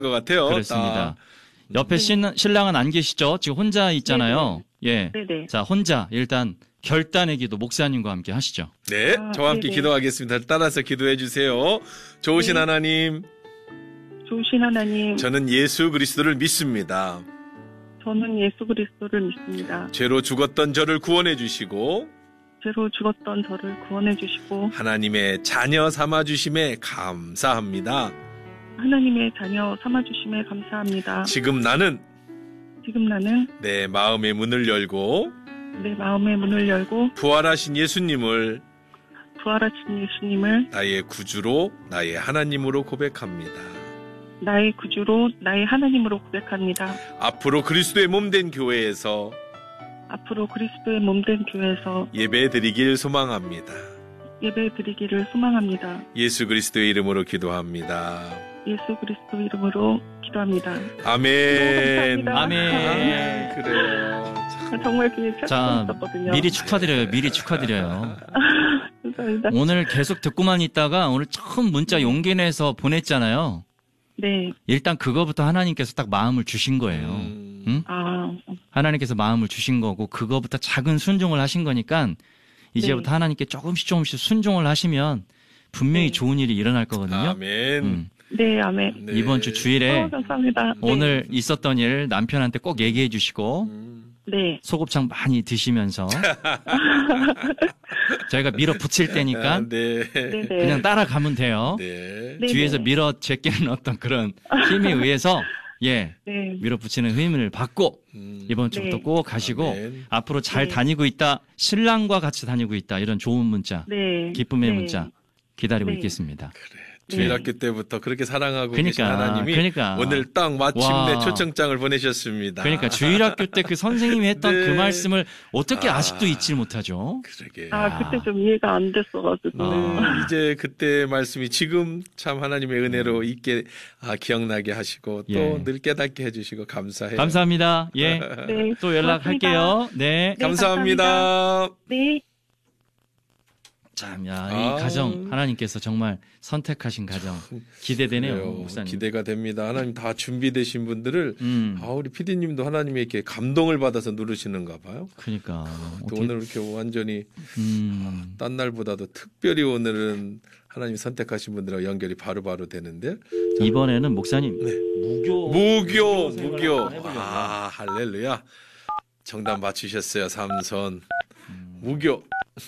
것 같아요. 그렇습니다. 옆에 신랑은 안 계시죠? 지금 혼자 있잖아요. 네네. 예. 네네. 자, 혼자 일단 결단의 기도 목사님과 함께 하시죠. 네, 저와 함께 네네. 기도하겠습니다. 따라서 기도해 주세요. 좋으신 네. 하나님, 좋으신 하나님, 저는 예수 그리스도를 믿습니다. 저는 예수 그리스도를 믿습니다. 죄로 죽었던 저를 구원해 주시고 죄로 죽었던 저를 구원해 주시고 하나님의 자녀 삼아 주심에 감사합니다. 하나님의 자녀 삼아 주심에 감사합니다. 지금 나는 지금 나는 내 마음의 문을 열고 내 마음의 문을 열고 부활하신 예수님을 부활하신 예수님을 나의 구주로 나의 하나님으로 고백합니다. 나의 구주로 나의 하나님으로 고백합니다. 앞으로 그리스도의 몸된 교회에서 앞으로 그리스도의 몸된 교회에서 예배 드리길 소망합니다. 예배 드리기를 소망합니다. 예수 그리스도의 이름으로 기도합니다. 예수 그리스도 이름으로 기도합니다. 아멘. 감사합니다. 아멘. 그래요. 정말 그게 자, 찾았었거든요. 미리 축하드려요. 미리 축하드려요. 감사합니다. 오늘 계속 듣고만 있다가 오늘 처음 문자 용기 내서 보냈잖아요. 네. 일단 그거부터 하나님께서 딱 마음을 주신 거예요. 응? 아, 하나님께서 마음을 주신 거고 그거부터 작은 순종을 하신 거니까 이제부터 네. 하나님께 조금씩 순종을 하시면 분명히 네. 좋은 일이 일어날 거거든요. 아멘. 네, 아멘. 네. 이번 주 주일에 감사합니다. 오늘 있었던 일 남편한테 꼭 얘기해 주시고 네. 소곱창 많이 드시면서 저희가 밀어붙일 때니까 아, 네. 네, 네. 그냥 따라가면 돼요. 네. 네, 뒤에서 네. 밀어 제끼는 어떤 그런 힘에 의해서 예 네. 밀어붙이는 힘을 받고 이번 주부터 네. 꼭 가시고 아멘. 앞으로 잘 네. 다니고 있다, 신랑과 같이 다니고 있다 이런 좋은 문자, 네. 기쁨의 네. 문자 기다리고 네. 있겠습니다. 주일학교 때부터 그렇게 사랑하고 계신 그러니까, 하나님이 그러니까. 오늘 딱 마침내 와. 초청장을 보내셨습니다. 그러니까 주일학교 때 그 선생님이 했던 네. 그 말씀을 어떻게 아. 아직도 잊지 못하죠? 그러게. 아, 그때 좀 이해가 안 됐어가지고. 이제 그때 말씀이 지금 참 하나님의 은혜로 있게 기억나게 하시고 또 예. 늘 깨닫게 해주시고 감사해요. 감사합니다. 예. 네. 또 연락할게요. 네. 네, 감사합니다. 네. 참, 야, 아. 이 가정 하나님께서 정말 선택하신 가정 기대되네요, 그래요. 목사님. 기대가 됩니다. 하나님 다 준비되신 분들을 우리 PD님도 하나님의 이렇게 감동을 받아서 누르시는가 봐요. 그러니까 또 어떻게- 오늘 이렇게 완전히 딴 날보다도 특별히 오늘은 하나님 선택하신 분들하고 연결이 바로바로 되는데 이번에는 목사님 네. 무교 무교. 한번 해보려고요. 아 할렐루야. 정답 맞추셨어요. 삼선 무교.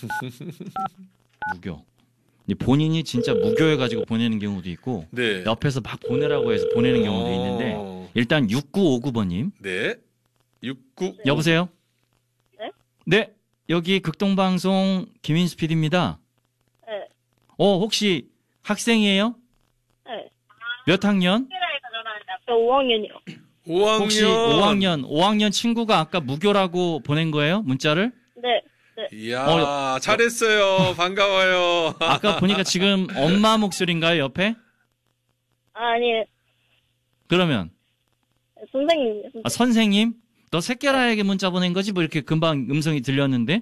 무교. 이 본인이 진짜 무교해가지고 보내는 경우도 있고 네. 옆에서 막 보내라고 해서 보내는 경우도 있는데 일단 6959번님 네. 69. 여보세요? 네? 네, 여기 극동방송 김인수 PD입니다. 네. 혹시 학생이에요? 네. 몇 학년? 저 5학년이요. 5학년. 혹시 5학년 친구가 아까 무교라고 보낸 거예요? 문자를? 네. 이야, 잘했어요. 반가워요. 아까 보니까 지금 엄마 목소리인가요, 옆에? 아니, 그러면 선생님이요. 선생님? 너 새끼라에게 문자 보낸 거지? 뭐 이렇게 금방 음성이 들렸는데?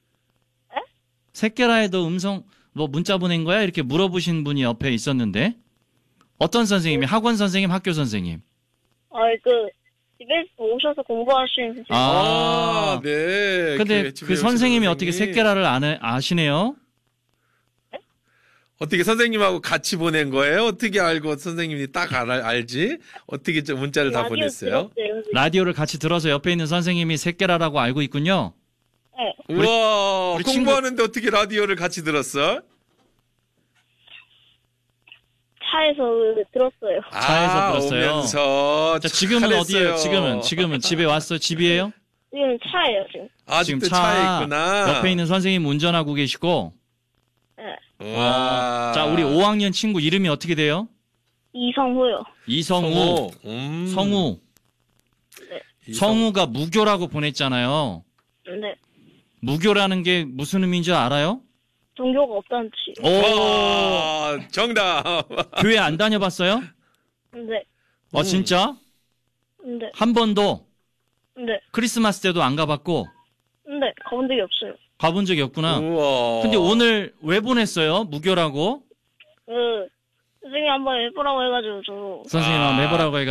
새끼라에도 음성 뭐 문자 보낸 거야? 이렇게 물어보신 분이 옆에 있었는데 어떤 선생님이? 학원 선생님, 학교 선생님? 집에 오셔서 공부하시는 선생님. 네. 근데 교회 집에 그 오시는 선생님이 어떻게 선생님이. 새끼라를 아시네요? 어떻게 선생님하고 같이 보낸 거예요? 어떻게 알고 선생님이 딱 알지? 어떻게 저 문자를 다 라디오 보냈어요? 들었어요, 선생님. 라디오를 같이 들어서 옆에 있는 선생님이 새끼라라고 알고 있군요. 네. 우와, 우리 공부하는데 어떻게 라디오를 같이 들었어? 차에서 들었어요. 차에서 들었어요. 오면서 자, 지금은 잘했어요. 어디예요? 지금은 집에 왔어? 집이에요? 지금 차예요, 지금. 아직도 지금 차에 있구나. 옆에 있는 선생님 운전하고 계시고. 네. 와. 자, 우리 5학년 친구 이름이 어떻게 돼요? 이성호요. 이성우. 성우. 성우가 무교라고 보냈잖아요. 네. 무교라는 게 무슨 의미인 줄 알아요? 종교가 없다는 뜻이요. 오, 정답. 교회 안 다녀봤어요? 네. 진짜? 네. 한 번도 네. 크리스마스 때도 안 가봤고 네. 가본 적이 없어요. 가본 적이 없구나. 우와. 근데 오늘 왜 보냈어요? 무교라고? 선생님 한번 해보라고 해가지고 저 선생님 한번 해보라고 해가지고